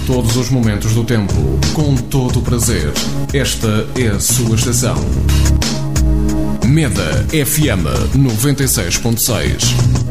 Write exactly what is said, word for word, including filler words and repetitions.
todos os momentos do tempo, com todo o prazer. Esta é a sua estação. Meda F M noventa e seis ponto seis.